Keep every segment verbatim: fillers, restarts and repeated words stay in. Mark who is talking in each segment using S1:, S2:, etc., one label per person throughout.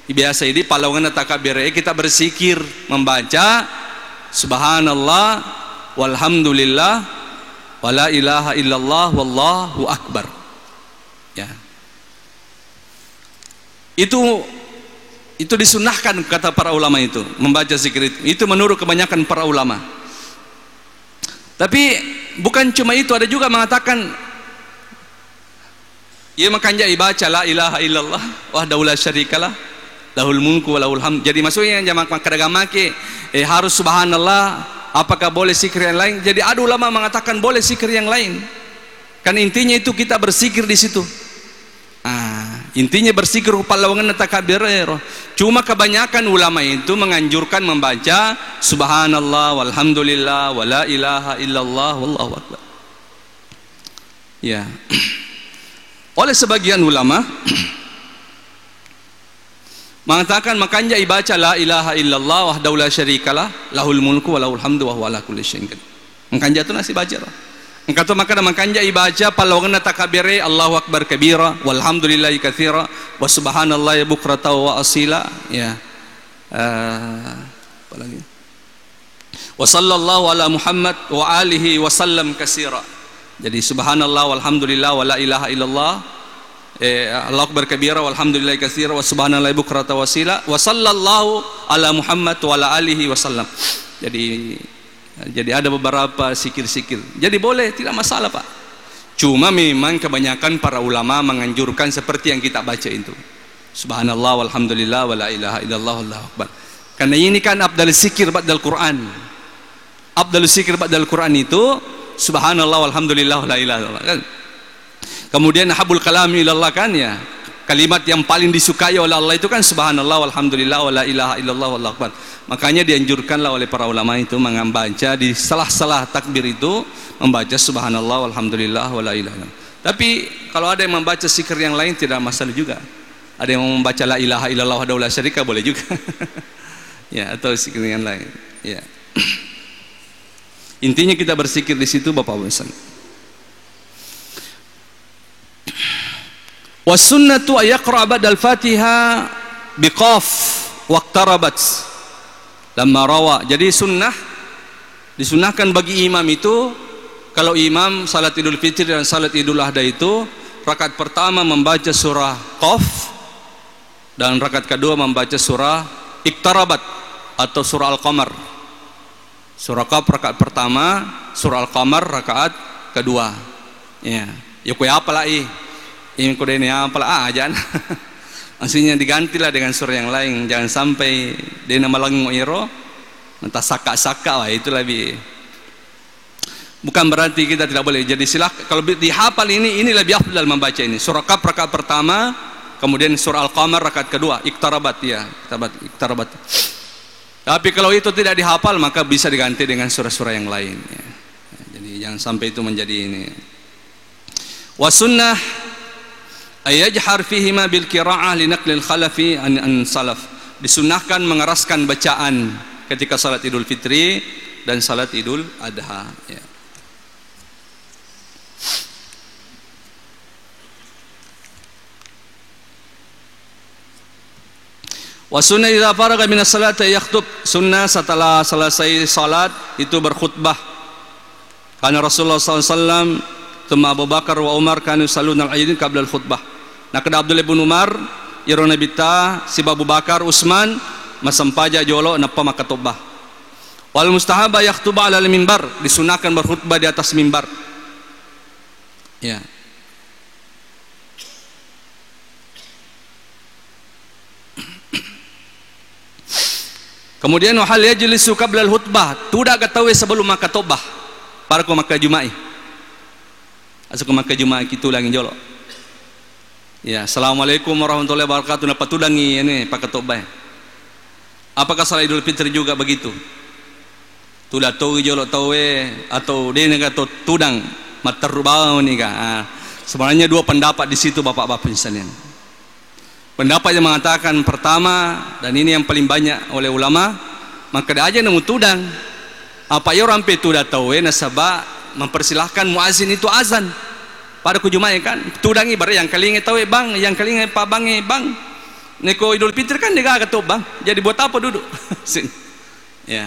S1: Biasa ini palungan takbir kita bersikir membaca subhanallah walhamdulillah wala ilaha illallah wallahu akbar. Ya. Itu itu disunahkan kata para ulama itu, membaca zikir itu. Itu menurut kebanyakan para ulama. Tapi bukan cuma itu, ada juga mengatakan ia makanya baca la ilaha illallah wahdahu la syarikalah lahul mulku wa lahul hamd. Jadi maksudnya jamaah kadang make eh harus subhanallah, apakah boleh zikir yang lain? Jadi ada ulama mengatakan boleh zikir yang lain. Kan intinya itu kita berzikir di situ. Ah, intinya berzikir palungan takbir. Cuma kebanyakan ulama itu menganjurkan membaca subhanallah walhamdulillah wala ilaha illallah wallahu akbar. Ya. Oleh sebagian ulama mengatakan makanya ibaca la ilaha illallah wahdahu la syarikalah lahul mulku wa lahul hamdu wa huwa ala kulli syai'in qadir. Makanya itu nasi baca. Engkau tu makanya makanya ibaca palungan takbir Allahu akbar kabira walhamdulillahi katsira wa subhanallahi bukrata wa asila. Ya. Uh, apa lagi? Wa sallallahu ala Muhammad wa alihi wa sallam katsira. Jadi subhanallah walhamdulillah wa la ilaha illallah eh, Allahu akbar kabira walhamdulillahi katsira wa subhanallahi bukrata wasila wa sallallahu ala Muhammad wa ala alihi wasallam. Jadi jadi ada beberapa zikir-zikir. Jadi boleh, tidak masalah, Pak. Cuma memang kebanyakan para ulama menganjurkan seperti yang kita baca itu. Subhanallah walhamdulillah wa la ilaha illallah wallahu akbar. Karena ini kan afdal zikir ba'dal Quran. Afdal zikir ba'dal Quran itu subhanallah walhamdulillah wa la ilaha illallah kan. Kemudian habul kalami ilallah kan ya. Kalimat yang paling disukai oleh Allah itu kan subhanallah walhamdulillah wa la ilaha illallah wallahu akbar. Makanya dianjurkanlah oleh para ulama itu membaca di salah-salah takbir itu membaca subhanallah walhamdulillah wa la ilaha illallah. Tapi kalau ada yang membaca zikir yang lain tidak masalah juga. Ada yang membaca la ilaha illallah wahdahu la syarika boleh juga. Ya, atau zikir yang lain. Ya. Intinya kita berzikir di situ Bapak Ibu. Was sunnatu ayaqra ba'dal Fatihah biqaf waqtarabat lamma rawa. Jadi sunnah disunahkan bagi imam itu kalau imam salat Idul Fitri dan salat Idul Adha itu rakaat pertama membaca surah Qaf dan rakaat kedua membaca surah Iqtarabat atau surah Al-Qamar. Surah Qaf rakaat pertama, surah Al-Qamar rakaat kedua. Ya, ya kue apa lah ih? Ini kode ini apa lah? Ah, jangan. Maksudnya digantilah dengan surah yang lain. Jangan sampai dia nama langu iro, entah saka-saka lah itu lebih. Bukan berarti kita tidak boleh. Jadi silakan kalau dihafal ini, ini lebih afdal membaca ini. Surah Qaf rakaat pertama, kemudian surah Al-Qamar rakaat kedua. Iqtarabat ya, iqtarabat. Iqtarabat. Tapi kalau itu tidak dihafal maka bisa diganti dengan surah-surah yang lain. Ya. Jadi jangan sampai itu menjadi ini. Wasunnah ayajhar fihima bil qira'ah li naqlil khalafi an, an salaf. Disunahkan mengeraskan bacaan ketika salat Idul Fitri dan salat Idul Adha. Ya. Wa sunnah idza faraga minas salati yakhutub. Sunnah setelah selesai salat itu berkhutbah. Karena Rasulullah sallallahu alaihi wasallam, thumma Abu Bakar wa Umar kanu yusalluna al-aidin qabla al-khutbah. Nah kada Abdullah bin Umar iro nabita si Abu Bakar Utsman masampaja jolo napa makatubah. Wal mustahaba yakhutuba ala al-mimbar, disunahkan berkhutbah di atas mimbar. Ya. Kemudian wahal yajlisu qabla al-khutbah, tidak ketahui sebelum makatubah. Para ko maka Juma'i. Asal ko maka Juma'i kitu lagi jolo. Ya, assalamualaikum warahmatullahi wabarakatuh. Napa tudangi ini pakatubah. Apakah salat Idul Fitri juga begitu? Tudah tahu jolo tahu atau dia kata tudang materubau ni ka. Sebenarnya dua pendapat di situ Bapak-bapak sekalian. Pendapat yang mengatakan pertama, dan ini yang paling banyak oleh ulama, maka dia aja nemu tudang. Apa ya orang itu dah tahu, nasabah mempersilahkan muazin itu azan pada kujumai kan. Tudangi baru yang kali tahu bang, yang kali pa bang bang. Neko Idul Fitri kan dia gak ketobang. Jadi buat apa duduk? Ya.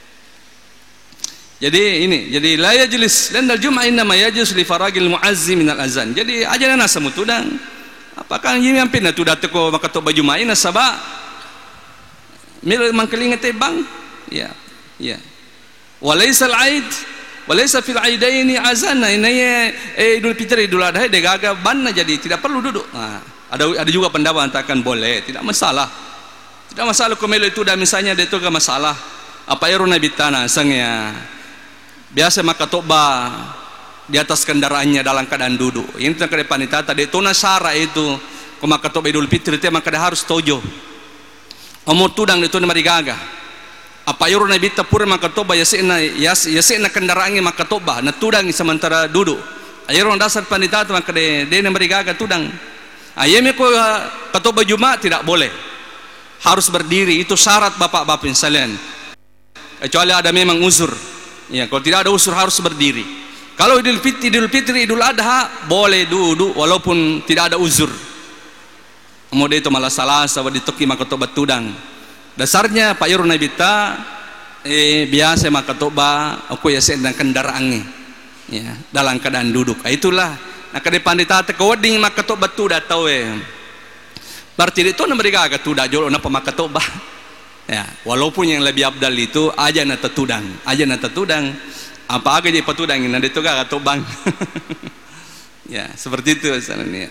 S1: Jadi ini, jadi la yajlis lan al-jum'ah innama yajlis li faragil mu'azzi min al-azan. Jadi aja na samu tudang. Apakah yimi ampin na tudat ko makatoba Jumain na saba? Mil mangkelingat bang. Ya. Ya. Walaysa al-aid, walaysa fil aidaini azan. Ini eh Idul Fitri Idul Adha dia gagah ban jadi tidak perlu duduk. Nah, ada ada juga pendapat mengatakan boleh, tidak masalah. Tidak masalah kalau itu dah misalnya dia itu gak masalah. Apa ya Nabi tanah sangnya. Biasa maka toba di atas kendaraannya dalam keadaan duduk. Ini tentang panita tadi itu nasara itu. Kalau maka toba Idul Fitri itu maka dia harus tojo. Omor tudang itu nama digagah. Apa yuru nabi tapur maka toba yasina yas yasina kendaraannya maka toba. Na tudang sementara duduk. Ayurun dasar panita itu maka dia dia nama digagah tudang. Ayemi ko katoba Jumat tidak boleh. Harus berdiri, itu syarat bapak-bapak sekalian. Kecuali ada memang uzur. Ya, kalau tidak ada usul harus berdiri. Kalau Idul Fitri, Idul Fitri, Idul Adha boleh duduk walaupun tidak ada uzur. Kemudian itu malah salah sahabat ditoki maka tobat tudang. Dasarnya Pak Yurun Nabita eh, biasa maka toba aku ya sedang kendaraannya. Ya, dalam keadaan duduk. Itulah. Nah kedepan ditata kewading maka tobat tudat tahu eh. Berarti itu mereka agak tudak jolo napa maka tobat. Ya, walaupun yang lebih abdal itu aja na tetudang, aja na tetudang, apa aja jadi petudang ini itu gak tobang. Ya, seperti itu misalnya.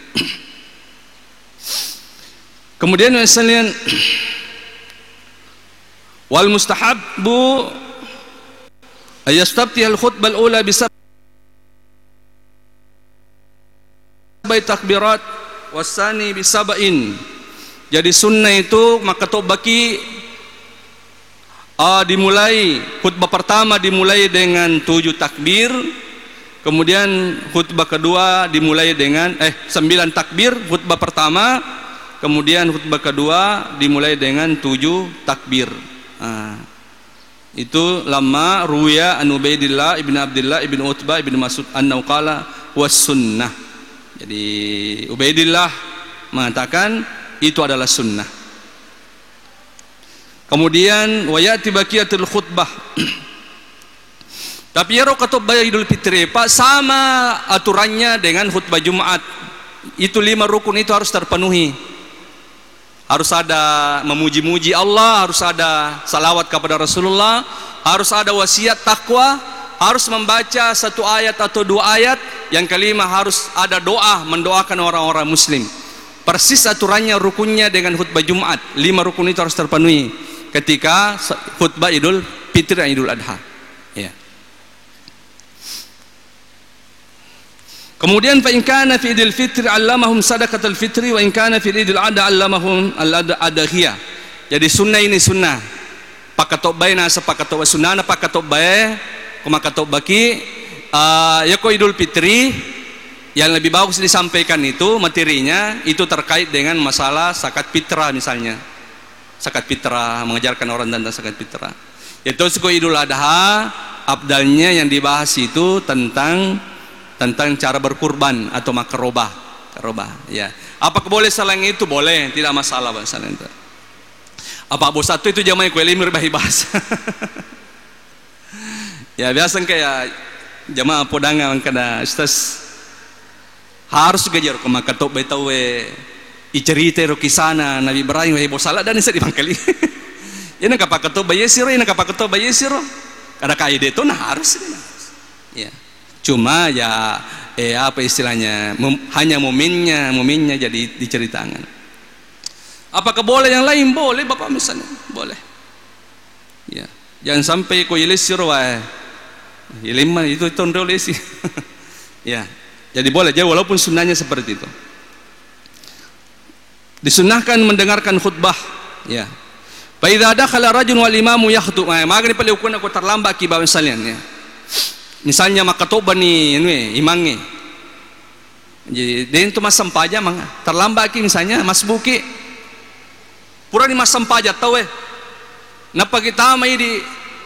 S1: Kemudian misalnya wal mustahabbu ayastabti al khutbah al ula bi sab'i takbirat wasani bi sab'in. Jadi sunnah itu maka tobaki Ah, dimulai khutbah pertama dimulai dengan tujuh takbir, kemudian khutbah kedua dimulai dengan eh sembilan takbir khutbah pertama, kemudian khutbah kedua dimulai dengan tujuh takbir. Ah, itu lama ruya an Ubaidillah ibn Abdullah ibn Utbah ibn Mas'ud annahu qala was sunnah. Jadi Ubaidillah mengatakan itu adalah sunnah. Kemudian wayati baqiyatul khutbah. Tapi ya khutbah Idul Fitri Pak sama aturannya dengan khutbah Jumat. Itu lima rukun itu harus terpenuhi. Harus ada memuji-muji Allah, harus ada salawat kepada Rasulullah, harus ada wasiat takwa, harus membaca satu ayat atau dua ayat, yang kelima harus ada doa mendoakan orang-orang muslim. Persis aturannya rukunnya dengan khutbah Jumat. Lima rukun itu harus terpenuhi ketika khutbah Idul Fitri dan Idul Adha. Ya. Kemudian fa in kana fi Idul Fitri 'allamahum sadaqatul fitri wa in kana fi Idul Adha 'allamahum al-adhiyah. Jadi sunnah ini sunnah. Pakatobay na sa pakatobay sunnah na pakatobay kumakatobaki uh, ya ko Idul Fitri yang lebih bagus disampaikan itu materinya itu terkait dengan masalah zakat fitrah misalnya. Zakat fitrah, mengajarkan orang tentang zakat fitrah. Yaitu suku Idul Adha, abdalnya yang dibahas itu tentang tentang cara berkurban atau makrobah, makrobah. Ya. Apa boleh selain itu boleh, tidak masalah selain itu. Apa bos satu itu jamaah kue limir bahi bahas. Ya biasa kayak jamaah podangan kada ustaz harus gajar ke makatok betawe. Icerita ro kisana Nabi Ibrahim wa bosala dan isa dibangkali. Ina kapakato bayesiro, ina kapakato bayesiro. Kada kaide itu nah harus ini. Ya. Cuma ya eh apa istilahnya? Mem, hanya momennya, momennya jadi diceritakan. Apakah boleh yang lain? Boleh Bapak misalnya, boleh. Ya. Jangan sampai ko yelesiro wa. Yelima itu tondo lesi. Ya. Jadi boleh, jadi walaupun sunnahnya seperti itu. Disunahkan mendengarkan khutbah, ya. Fa idza dakhala rajulun wal imamu yakhutub, maka ni pali ukun aku terlambat ki bawa salian ya. Misalnya makatoba ni ini imangnya. Jadi den tu mas sampaja mang terlambat ki misalnya mas buki. Pura ni mas sampaja tahu eh. Napa kita mai di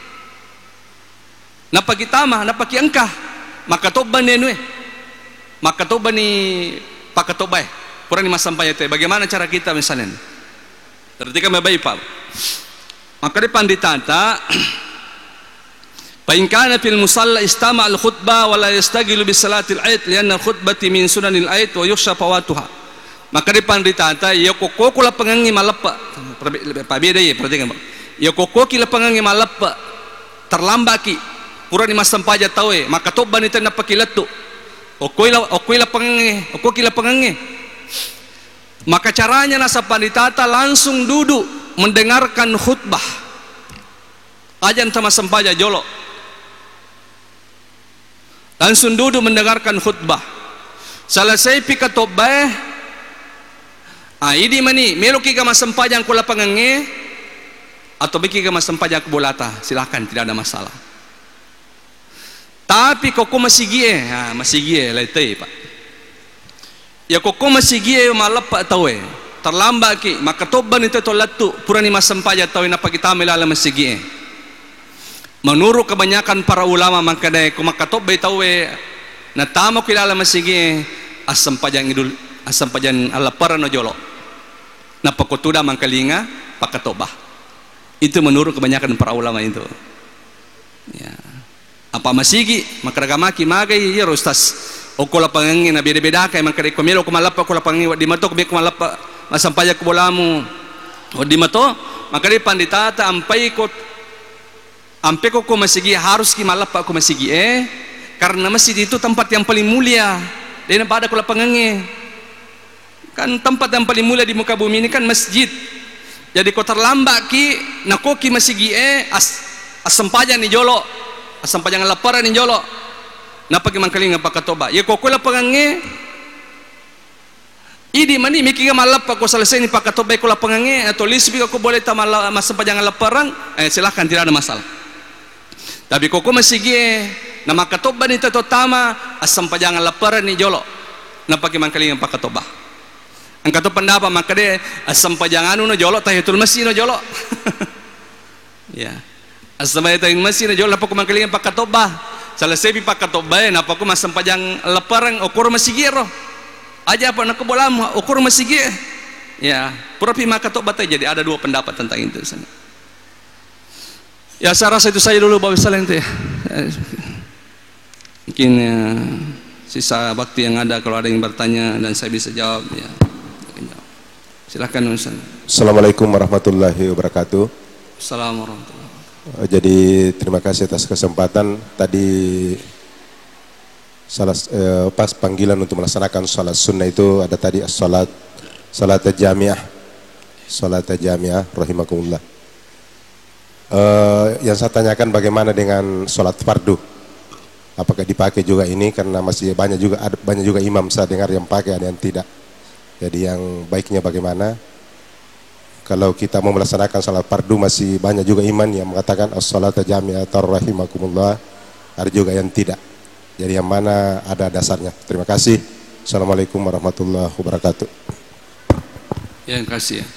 S1: Napa kita mah napa ki engkah. Makatoba ni ini. Makatoba ni pakatoba eh. Kurang mas sampai itu. Bagaimana cara kita misalnya? Perhatikan baik-baik Pak. Maka depan ditata fa in kana fil musalla istama' al khutbah wa la yastagilu bis salatil aid lianna al khutbati min sunanil aid wa yukhsha fawatuha. Maka depan ditata ya kokoko la pengangi malapa. Pak beda ya, perhatikan Pak. Ya kokoki la pengangi malapa terlambaki pura ni masam paja tawe maka toban itu na pakilatu. Okoi la okoi la pengangi, okoki la pengangi. Maka caranya nasa panditata langsung duduk mendengarkan khutbah ajan sama sempaja jolo, langsung duduk mendengarkan khutbah selesai pika tobah ah ini mani meloki kama sempajang kula pangange atau biki kama sempajang kebolata silahkan, tidak ada masalah. Tapi koko masih gie ah masih gie letei Pak ya koko masih gie malapa tawe terlambat ki maka toban itu tolatu purani masampaja tawe napa kita melala masih gie. Menurut kebanyakan para ulama maka dai ko maka tobe tawe na tamo kilala masih gie asam pajang idul asam pajan alapara no jolo napa kotuda mangkalinga pakatobah. Itu menurut kebanyakan para ulama itu ya. Apa masigi maka ragamaki magai ya ustaz o kola pangangi na beda-beda kay man kare komelo kumalapa kola pangangi di mato kubi kumalapa masampaya ko bolamu o di mato maka di panditata ampai ko ampe ko ko masigi harus ki malapa ko masigi eh karena masjid itu tempat yang paling mulia dan pada kola pangangi kan tempat yang paling mulia di muka bumi ini kan masjid. Jadi ko terlambat ki nakoki masigi eh as asampaja ni jolo asampaja lapara ni jolo napa ki mangkalinga pakatoba ya kokola pangange idi mani miki malapa ko selesai ni pakatoba ko la pangange atau lisbi ko boleh tamala masampajang laparan eh silahkan, tidak ada masalah. Tapi koko masigi na makatoba ni tatotama asampajang laparan ni jolo napa ki mangkalinga pakatoba angkato pendapa maka de asampajangan no jolo tahiyatul masjid no jolo ya asampajang masjid no jolo napa ko mangkalinga pakatoba selesai pakatoba napa ko masampajang laparan ukur masigiro aja apa nak bolam ukur masigir ya pura pi makatoba jadi ada dua pendapat tentang itu sana. Ya saya rasa itu saja dulu Bapak Saling itu ya. Mungkin ya, sisa waktu yang ada kalau ada yang bertanya dan saya bisa jawab ya. Silakan Ustaz.
S2: Assalamualaikum warahmatullahi wabarakatuh.
S1: Assalamualaikum warahmatullahi wabarakatuh.
S2: Jadi terima kasih atas kesempatan tadi salah eh, pas panggilan untuk melaksanakan salat sunnah itu ada tadi salat salat jamiah salat jamiah rahimakumullah. Eh, yang saya tanyakan bagaimana dengan salat fardu? Apakah dipakai juga ini karena masih banyak juga ada banyak juga imam saya dengar yang pakai ada yang tidak. Jadi yang baiknya bagaimana? Kalau kita mau melaksanakan salat fardu masih banyak juga iman yang mengatakan as-salata jami'atan rahimakumullah, ada juga yang tidak. Jadi yang mana ada dasarnya? Terima kasih. Assalamualaikum warahmatullahi wabarakatuh.
S1: Ya, terima kasih ya.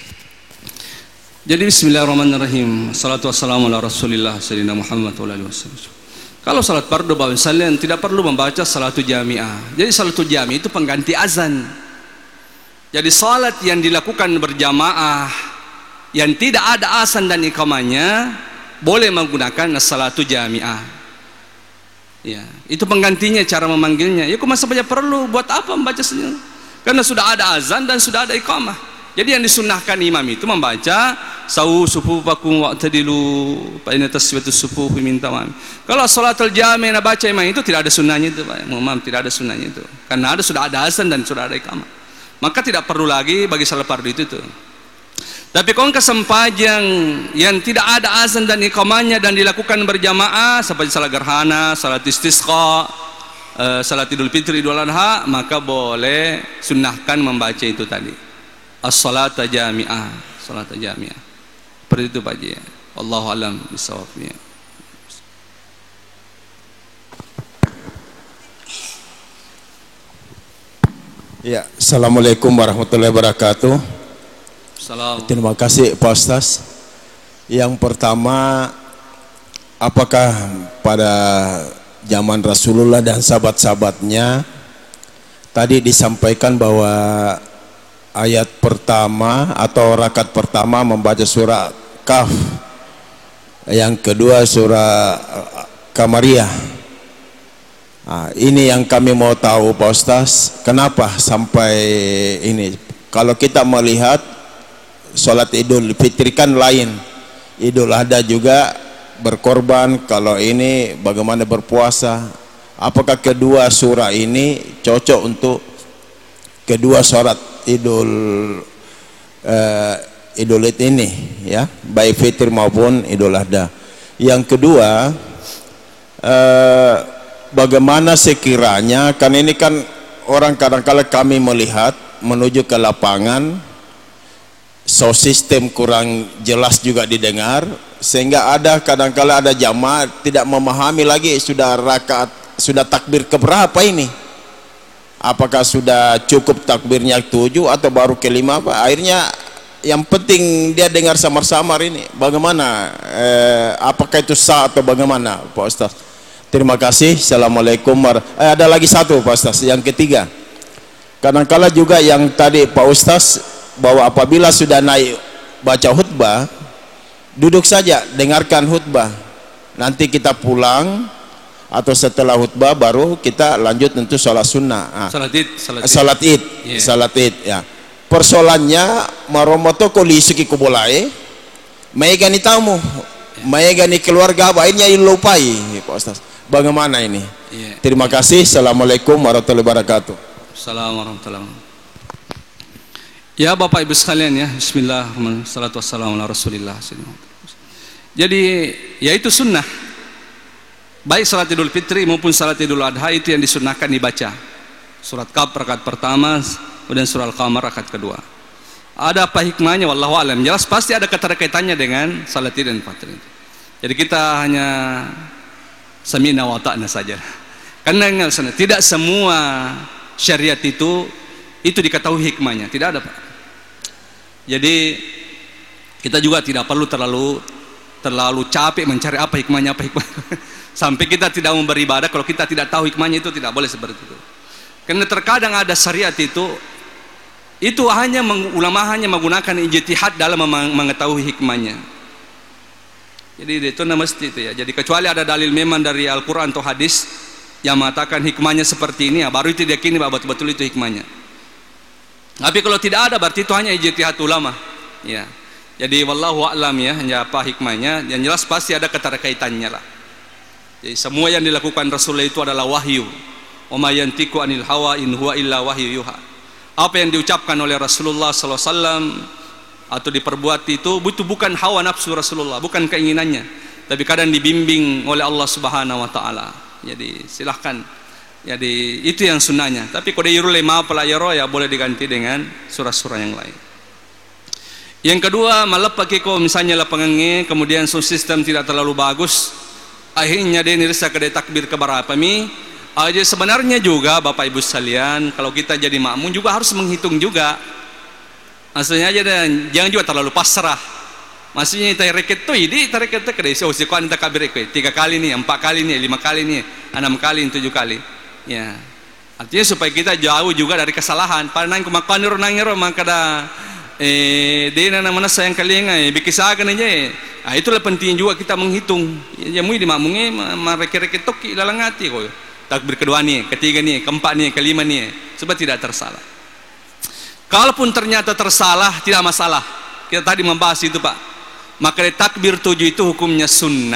S1: Jadi bismillahirrahmanirrahim. Salatu wassalamu ala Rasulillah sayyidina Muhammad wa alihi wasallam. Kalau salat fardu Bapak sekalian tidak perlu membaca salatu jami'ah. Jadi salatu jami'ah itu pengganti azan. Jadi salat yang dilakukan berjamaah yang tidak ada azan dan iqamahnya boleh menggunakan salatu jami'ah. Ya, itu penggantinya cara memanggilnya. Ya kok masa saja perlu buat apa membaca sendiri? Karena sudah ada azan dan sudah ada iqamah. Jadi yang disunnahkan imam itu membaca sawu sufufakum wa'tadilu fa inna taswiyatus sufufi min tamam. Kalau salatul jami' nak baca imam itu tidak ada sunnahnya itu, Pak. Imam tidak ada sunnahnya itu. Karena ada sudah ada azan dan sudah ada iqamah. Maka tidak perlu lagi bagi salat fardu itu tuh. Tapi kalau kesempatan yang tidak ada azan dan iqamahnya dan dilakukan berjamaah seperti salat gerhana, salat istisqa, uh, salat Idul Fitri, Idul Adha, maka boleh sunnahkan membaca itu tadi. As-salata jami'ah, salat jami'ah. Seperti itu Pak Ji. Wallahu alam bisawabnya.
S3: Ya, assalamualaikum warahmatullahi wabarakatuh.
S1: Salam.
S3: Terima kasih Pak Ustaz. Yang pertama, apakah pada zaman Rasulullah dan sahabat-sahabatnya tadi disampaikan bahwa ayat pertama atau rakaat pertama membaca surah Kahf, yang kedua surah Qamariyah. Nah, ini yang kami mau tahu Pak Ustaz, kenapa sampai ini? Kalau kita melihat sholat Idul Fitri kan lain, Idul Adha juga berkorban, kalau ini bagaimana berpuasa. Apakah kedua surah ini cocok untuk kedua sholat Idul uh, Idul Id ini, ya, baik Fitri maupun Idul Adha. Yang kedua, uh, bagaimana sekiranya, kan ini kan orang kadang-kala kami melihat menuju ke lapangan, sound system kurang jelas juga didengar, sehingga ada kadang-kala ada jamaah tidak memahami lagi sudah rakaat, sudah takbir keberapa ini, apakah sudah cukup takbirnya tujuh atau baru kelima apa. Akhirnya yang penting dia dengar samar-samar ini bagaimana, eh, apakah itu sah atau bagaimana Pak Ustaz. Terima kasih. Assalamualaikum warahmatullahi wabarakatuh. Eh, ada lagi satu Pak Ustaz, yang ketiga, kadang-kala juga yang tadi Pak Ustaz, bahwa apabila sudah naik baca khutbah, duduk saja dengarkan khutbah, nanti kita pulang atau setelah khutbah baru kita lanjut untuk sholat sunnah. Nah,
S1: Salat id, salat id.
S3: Salat id,
S1: Yeah.
S3: salat id, ya. Persoalannya maromoto kolisuki kubolae, maegani tamu, maegani keluarga, akhirnya ilupai Pak Ustaz. Bagaimana ini?
S1: Yeah.
S3: Terima kasih. Assalamualaikum warahmatullahi wabarakatuh.
S1: Assalamualaikum warahmatullahi wabarakatuh. Ya Bapak Ibu sekalian ya, bismillahirrahmanirrahim, salatu wassalamu ala rasulillah. Jadi yaitu sunnah, baik salat Idul Fitri maupun salat Idul Adha itu yang disunnahkan dibaca. Surat Kahf rakaat pertama, kemudian surah Al-Qamar rakaat kedua. Ada apa hikmahnya wallahu alam. Jelas pasti ada keterkaitannya dengan salat Idul Fitri. Jadi kita hanya sami'na wa ta'na saja. Karena tidak semua syariat itu itu diketahui hikmahnya, tidak ada Pak. Jadi kita juga tidak perlu terlalu terlalu capek mencari apa hikmahnya, apa hikmahnya. Sampai kita tidak mau beribadah kalau kita tidak tahu hikmahnya, itu tidak boleh seperti itu. Karena terkadang ada syariat itu itu hanya ulama hanya menggunakan ijtihad dalam mengetahui hikmahnya. Jadi itu nama mesti itu ya. Jadi kecuali ada dalil memang dari Al-Qur'an atau hadis yang mengatakan hikmahnya seperti ini, ya, baru itu diyakini bahwa betul-betul itu hikmahnya. Tapi kalau tidak ada berarti itu hanya ijtihad ulama, ya. Jadi wallahu a'lam ya, hanya apa hikmahnya, yang jelas pasti ada keterkaitannya lah. Jadi semua yang dilakukan Rasulullah itu adalah wahyu. Wa ma yantiqu anil hawa in huwa illa wahyu yuha. Apa yang diucapkan oleh Rasulullah sallallahu alaihi wasallam atau diperbuat itu itu bukan hawa nafsu Rasulullah, bukan keinginannya, tapi kadang dibimbing oleh Allah Subhanahu wa taala. Jadi silahkan, jadi itu yang sunnahnya. Tapi kalau yurule ma pelayaro ya boleh diganti dengan surah-surah yang lain. Yang kedua, malah pakai kok misalnya lapangannya kemudian sound system tidak terlalu bagus, akhirnya dia nirsa ke takbir keberapa mi. Aja sebenarnya juga Bapak Ibu sekalian, kalau kita jadi makmum juga harus menghitung juga. Maksudnya aja dan jangan juga terlalu pasrah. Maksudnya kita reket tuh ini kita reket tuh kedai so si kuan takbir ikut tiga kali nih, empat kali nih, lima kali nih, enam kali, tujuh kali. Ya, artinya supaya kita jauh juga dari kesalahan. Pada nang kumakan niro nangiro makada eh dia nana mana sayang kalian eh bikisakan aja. Ah itulah penting juga kita menghitung. Ya mui di makmumnya mereka-reka toki dalam hati kok. Takbir kedua nih, ketiga nih, keempat nih, kelima nih, supaya tidak tersalah. Kalaupun ternyata tersalah tidak masalah. Kita tadi membahas itu Pak. Maka takbir tujuh itu hukumnya sunnah.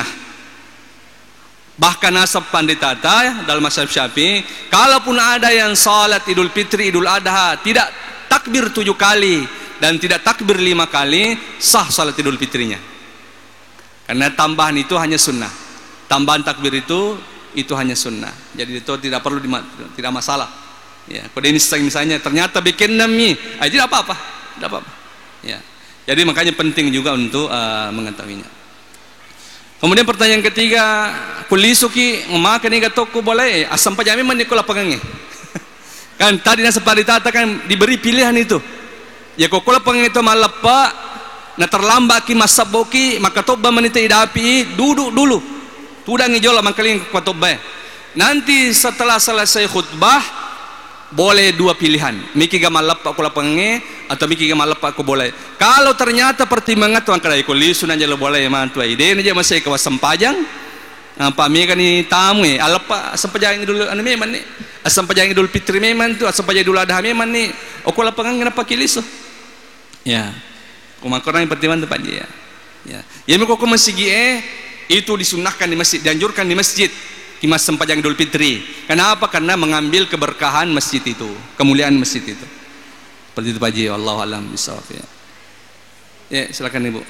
S1: Bahkan nasab panditata dalam mazhab Syafi'i, kalaupun ada yang salat Idul Fitri, Idul Adha tidak takbir tujuh kali dan tidak takbir lima kali, sah salat Idul Fitrinya. Karena tambahan itu hanya sunnah. Tambahan takbir itu itu hanya sunnah. Jadi itu tidak perlu tidak masalah. Ya, kalau ini misalnya ternyata bikin nami, ah, tidak apa-apa, tidak apa-apa. Ya. Jadi makanya penting juga untuk uh, mengetahuinya. Kemudian pertanyaan ketiga, kulisuki memakan iga toko boleh asam pajami manikola pegangnya. Kan tadi nasa paritata kan diberi pilihan itu. Ya kok kalau pengen itu malapa na terlambat ki masaboki maka toba manita idapi duduk dulu. Tudang ijola mangkalin ke toba. Nanti setelah selesai khutbah boleh dua pilihan, miki gamal lappa aku lapenge atau miki gamal lappa aku boleh. Kalau ternyata pertimbangan tuan kadai ko lisun aja lo boleh mantu ide aja masih ke sempajang apa mi kan ni tamu eh alapa sempajang dulu anu memang ni sempajang idul fitri memang tu sempajang idul adha memang ni aku lapangan kenapa kilis ya kumakorang yang pertimbangan tempat dia ya ya mi kok masih eh itu disunahkan di masjid, dianjurkan di masjid Kimas sempajang Idul Fitri. Kenapa? Karena mengambil keberkahan masjid itu, kemuliaan masjid itu. Seperti itu Pak Ji, wallahu alam bisawab ya. Ya, silakan Ibu.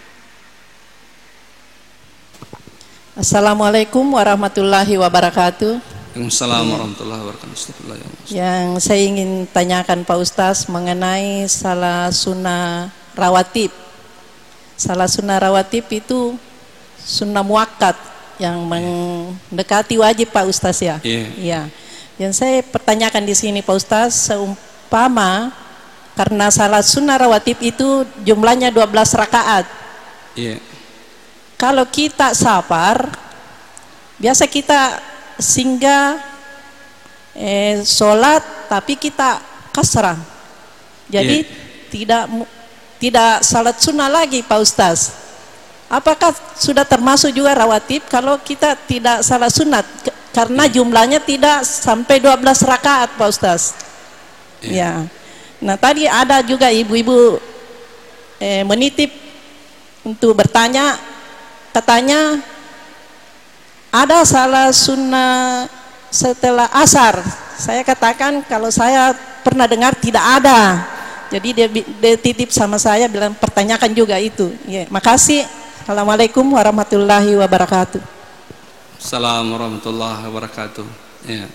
S4: Assalamualaikum warahmatullahi wabarakatuh.
S1: Waalaikumsalam warahmatullahi wabarakatuh.
S4: Yang saya ingin tanyakan Pak Ustaz mengenai salah sunnah rawatib. Salah sunnah rawatib itu sunnah muakkad yang mendekati wajib Pak Ustaz ya.
S1: Iya.
S4: Yeah. Yang saya pertanyakan di sini Pak Ustaz, seumpama karena salat sunnah rawatib itu jumlahnya dua belas rakaat.
S1: Iya.
S4: Kalau kita sabar, biasa kita singgah eh, sholat tapi kita kasrah. Jadi yeah. tidak tidak salat sunnah lagi Pak Ustaz. Apakah sudah termasuk juga rawatib kalau kita tidak salat sunat karena jumlahnya tidak sampai dua belas rakaat Pak Ustaz? Ya. Ya. Nah tadi ada juga ibu-ibu eh, menitip untuk bertanya, katanya ada salat sunnah setelah asar. Saya katakan kalau saya pernah dengar tidak ada. Jadi dia, dia titip sama saya bilang pertanyakan juga itu. Ya, makasih. Assalamualaikum warahmatullahi wabarakatuh.
S1: Assalamualaikum warahmatullahi wabarakatuh. Ya.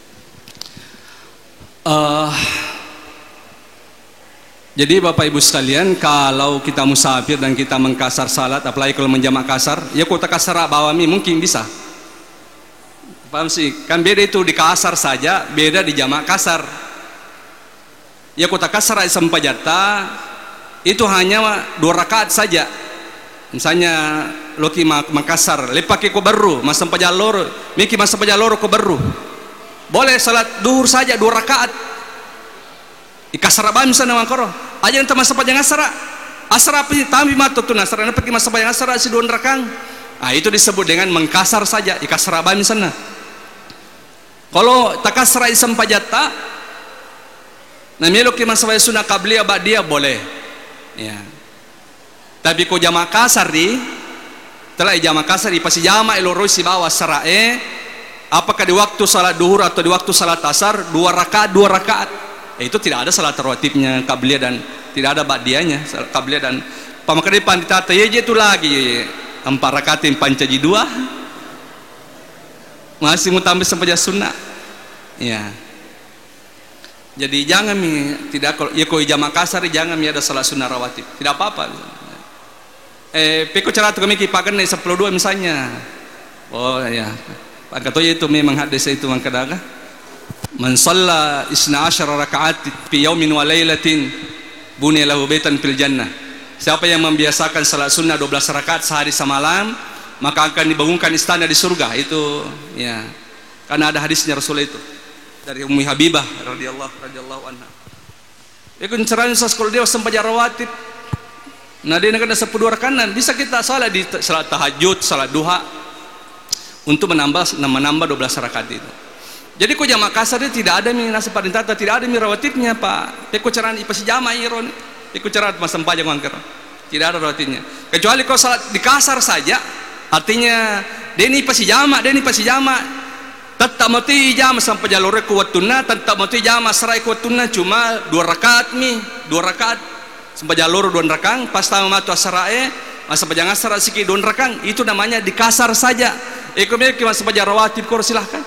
S1: Uh, jadi Bapak Ibu sekalian, kalau kita musafir dan kita mengkasar salat, apalagi kalau menjamak kasar, ya kota kasar bawami mungkin bisa. Paham sih? Kan beda itu di kasar saja, beda di jamak kasar. Ya kota kasar sempajata itu hanya dua rakaat saja. Misalnya loki Makassar lepake ko baru mas sampai jalur miki mas sampai jalur ko baru boleh salat duhur saja dua rakaat ikasara bam sana mangkoro aja enta mas sampai asara asara apa tambi mato tu nasara na pergi mas sampai asara si dua rakang ah itu disebut dengan mengkasar saja ikasara bam sana. Kalau takasra sampai jata namanya loki mas sampai sunnah qabliyah ba'diyah boleh ya. Tapi ko jama kasar di telah jama kasar di pasti jama eloro si bawa sarae apakah di waktu salat duhur atau di waktu salat asar dua rakaat dua rakaat eh, itu tidak ada salat rawatibnya qabliyah dan tidak ada ba'diyahnya qabliyah dan pamakade pandita ye itu lagi empat rakaat yang pancaji dua masih mutambah sampai sunnah ya. Jadi jangan mi tidak ya ko jama kasar jangan mi ada salat sunnah rawatib tidak apa-apa. Eh, peko cara tu kami kipakan ni sepuluh dua misalnya. Oh ya, Pak Katoy itu memang hadis itu mengkadaga. Man shalla isna asyara rakaat fi yaumin wa lailatin buniya lahu baitan fil jannah. Siapa yang membiasakan salat sunnah dua belas rakaat sehari semalam, maka akan dibangunkan istana di surga. Itu ya. Karena ada hadisnya Rasul itu dari Ummi Habibah radhiyallahu radhiyallahu anha. Ikut ceramah sekolah dia sampai rawatib. Nah dia nak ada sepuluh rakaat bisa kita salat di salat tahajud, salat duha untuk menambah menambah dua belas rakaat itu. Jadi ko jama kasar dia tidak ada mi nasi padintata, tidak ada mi rawatibnya Pak. Peko caran ipasi jama iron. Peko caran masam pajang wangker. Tidak ada rawatibnya. Kecuali kau salat di kasar saja, artinya deni pasi jama, deni pasi jama. Tetap mati jama sampai jalur kuwatuna, tetap mati jama serai kuwatuna cuma dua rakaat mi, dua rakaat. Sampai jalur dua rakang pas tahu matu asarae masa panjang asar sikit dua rakang itu namanya di kasar saja. Ekonomi kita sampai rawatib kor silahkan.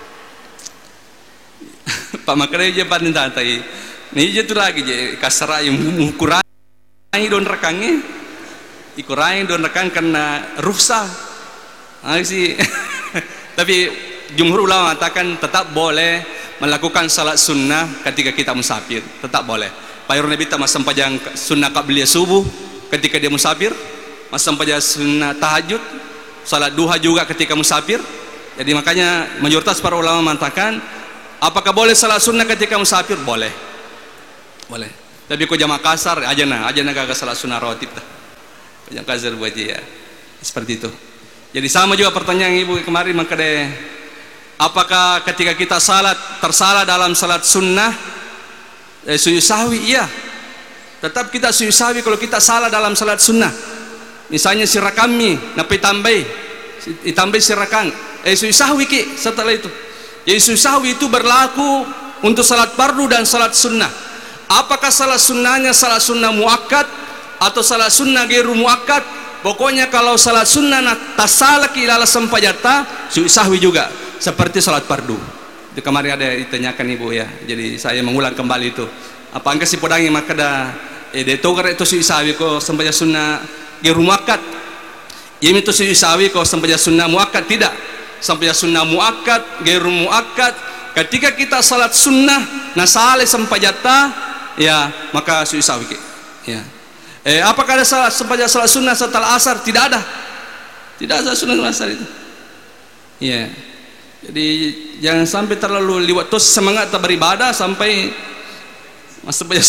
S1: Pak makanya je pandin tatai. Ni je tu lagi je kasar yang kurangi dua rakangnya. Ikurangi dua rakang karena rukhsah. Ah sih. Tapi jumhur ulama mengatakan tetap boleh melakukan salat sunnah ketika kita musafir, tetap boleh. Pak Nabi tak masam pajang sunnah qabliyah subuh ketika dia musafir, masam pajang sunnah tahajud, salat duha juga ketika musafir. Jadi makanya mayoritas para ulama mengatakan Apakah boleh salat sunnah ketika musafir? Boleh. Boleh. Tapi kau jamaah kasar aja nah, aja nah kagak salat sunnah rawatib dah. Kau jamaah kasar buat dia. Seperti itu. Jadi sama juga pertanyaan ibu kemarin maka deh. Apakah ketika kita salat tersalah dalam salat sunnah eh, sujud sahwi? Iya. Tetap kita sujud sahwi kalau kita salah dalam salat sunnah. Misalnya sirakami, napi tambah, ditambah sirakang, eh sujud sahwi ki setelah itu. Jadi sujud sahwi itu berlaku untuk salat fardu dan salat sunnah. Apakah salat sunnahnya salat sunnah muakkad atau salat sunnah gairu muakkad? Pokoknya kalau salat sunnah tasalah ki ilala sampajata, sujud sahwi juga seperti salat fardu. Itu kemarin ada ditanyakan ibu ya. Jadi saya mengulang kembali itu. Apa angka si podangi maka dah eh detogar itu sujud sahwi ko sampaja sunnah gairu muakkad. Ini itu sujud sahwi ko sampaja sunnah muakkad tidak. Sampaja sunnah muakkad, gairu muakkad. Ketika kita salat sunnah nasale sampajata ya maka sujud sahwi ki. Ya. Eh, apakah ada salat sepanjang salat sunnah setelah asar? Tidak ada. Tidak ada sunnah asar itu. Ya. Jadi jangan sampai terlalu liwat terus semangat beribadah sampai masuk saja.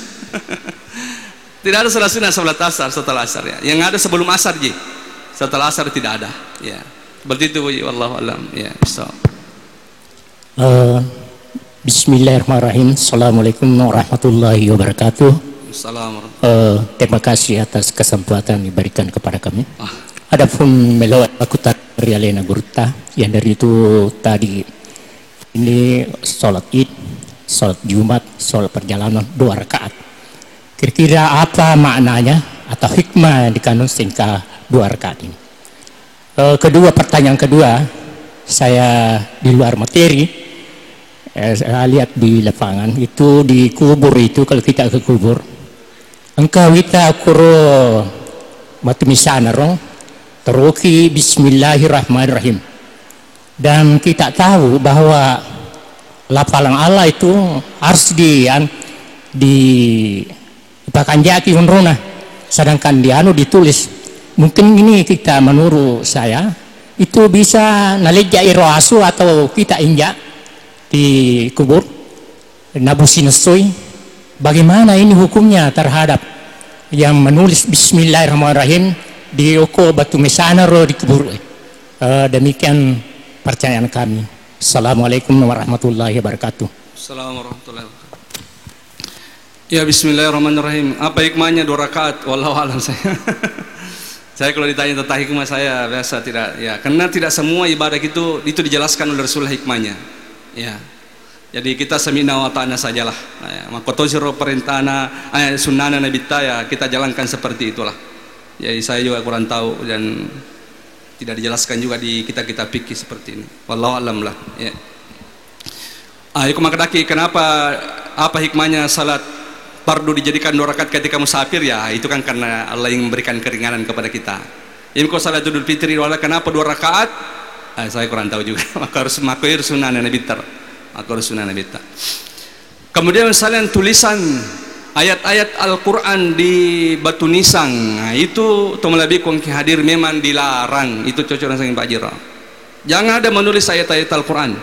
S1: Tidak ada salat sunnah salat asar setelah asar ya. Yang ada sebelum asar ji. Setelah asar tidak ada. Ya. Seperti itu wallahu alam. Ya, so.
S5: Uh, Bismillahirrahmanirrahim. Assalamualaikum warahmatullahi wabarakatuh.
S1: Assalamualaikum.
S5: Uh, terima kasih atas kesempatan yang diberikan kepada kami.
S1: Ah.
S5: Adapun melewat aku dari Alena Gurta yang dari itu tadi ini sholat id, sholat Jumat, sholat perjalanan dua rakaat. Kira-kira apa maknanya atau hikmah di kanun singkat dua rakaat ini? Uh, kedua pertanyaan kedua, saya di luar materi. Eh, saya lihat di lapangan itu di kubur itu kalau kita ke kubur engkau kita kuro batu misana rong teruki bismillahirrahmanirrahim dan kita tahu bahwa lapalang Allah itu harus di di pakanjati unrona sedangkan di anu ditulis mungkin ini kita menurut saya itu bisa nalija iroasu atau kita injak di kubur nabusi nesoi. Bagaimana ini hukumnya terhadap yang menulis bismillahirrahmanirrahim di oko batu mesana ro di kubur? Uh, demikian pertanyaan kami. Assalamualaikum warahmatullahi wabarakatuh.
S1: Assalamualaikum warahmatullahi wabarakatuh. Ya bismillahirrahmanirrahim. Apa hikmahnya dua rakaat? Wallahu a'lam saya. Saya kalau ditanya tentang hikmah saya biasa tidak ya karena tidak semua ibadah itu itu dijelaskan oleh Rasulullah hikmahnya. Ya, jadi kita semina wa ta'ana sajalah. Ya, makotoziro perintahna, eh, sunnahna Nabi ya kita jalankan seperti itulah. Jadi saya juga kurang tahu dan tidak dijelaskan juga di kitab-kitab fikih seperti ini. Wallahu a'lam lah. Ya. Ah, iku makadaki kenapa apa hikmahnya salat fardu dijadikan dua rakaat ketika musafir ya itu kan karena Allah yang memberikan keringanan kepada kita. Ini kok salat Idul Fitri wala kenapa dua rakaat? Ah, saya kurang tahu juga. Maka harus makoir sunnah Nabi tar. Maka harus sunnah Nabi tar. Kemudian misalnya tulisan ayat-ayat Al-Quran di batu nisang, nah, itu tomalabi kongki hadir memang dilarang. Itu cocok dengan Pak Jira. Jangan ada menulis ayat-ayat Al-Quran.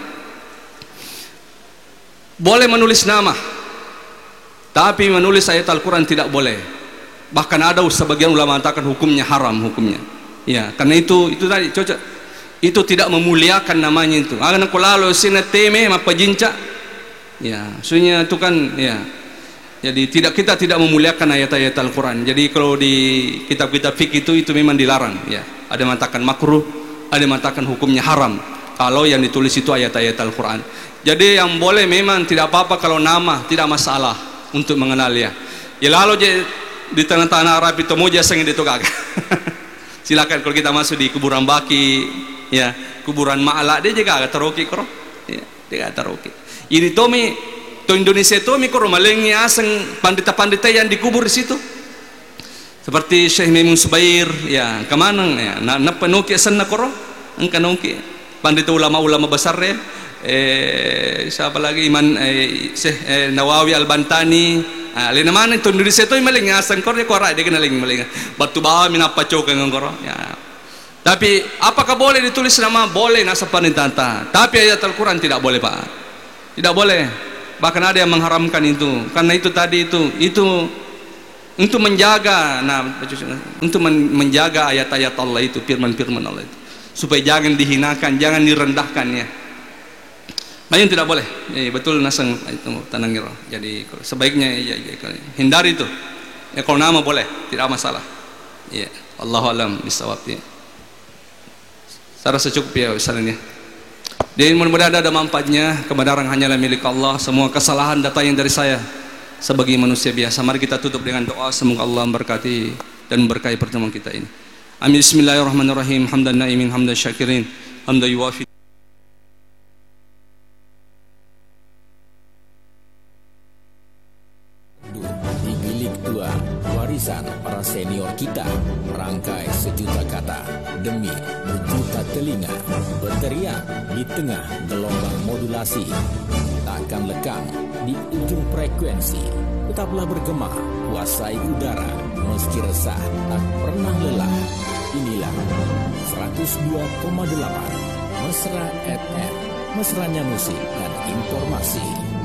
S1: Boleh menulis nama, tapi menulis ayat Al-Quran tidak boleh. Bahkan ada sebagian ulama mengatakan hukumnya haram hukumnya. Ya, karena itu itu tadi cocok. Itu tidak memuliakan namanya itu. Akan aku lalu sini teme apa jinca. Ya, sunya itu kan ya. Jadi tidak kita tidak memuliakan ayat-ayat Al-Quran. Jadi kalau di kitab-kitab fikih itu itu memang dilarang. Ya, ada yang mengatakan makruh, ada yang mengatakan hukumnya haram. Kalau yang ditulis itu ayat-ayat Al-Quran. Jadi yang boleh memang tidak apa-apa kalau nama tidak masalah untuk mengenal ya. Ya lalu je di tanah-tanah Arab itu mau jasa yang itu kagak. Silakan kalau kita masuk di kuburan Baki. Ya, kuburan Ma'ala dia juga agak teroki koro. Ya, dia agak teroki. Ini tomi to Indonesia tomi koro malengi aseng pandita-pandita yang dikubur di situ. Seperti Syekh Maimun Subair, ya, kemana ya, na, na penuki sana koro, engka nuki. Pandita ulama-ulama besar ya. Eh, siapa lagi Iman eh, Syekh eh, Nawawi Al-Bantani. Ah, lain mana to Indonesia tomi malengi aseng koro dia kora dia kena lengi malengi. Batu bawa minapa cokan koro. Ya. Tapi apakah boleh ditulis nama? Boleh nasa panitanta. Tapi ayat Al-Quran tidak boleh Pak. Tidak boleh. Bahkan ada yang mengharamkan itu. Karena itu tadi itu itu untuk menjaga, nah untuk menjaga ayat-ayat Allah itu, firman-firman Allah itu, supaya jangan dihinakan, jangan direndahkan ya. Banyak tidak boleh. Ya, betul nasang itu tanangiro. Jadi sebaiknya ya, ya, hindari itu. Ya kalau nama boleh, tidak masalah. Ya, Allahu a'lam bishawab ya. Saya rasa cukup ya misalnya. Dan mudah-mudahan ada manfaatnya. Kebenaran hanyalah milik Allah. Semua kesalahan datang yang dari saya sebagai manusia biasa. Mari kita tutup dengan doa. Semoga Allah memberkati dan memberkahi pertemuan kita ini. Amin. Bismillahirrahmanirrahim. Hamdan naimin, hamdan syakirin, hamdan yuwafi.
S6: Di bilik dua, warisan para senior kita, merangkai sejuta kata demi berjuta telinga, berteriak di tengah gelombang modulasi, takkan lekang di ujung frekuensi, tetaplah bergema, kuasai udara, meski resah tak pernah lelah. Inilah seratus dua koma delapan Mesra F M, mesranya musik dan informasi.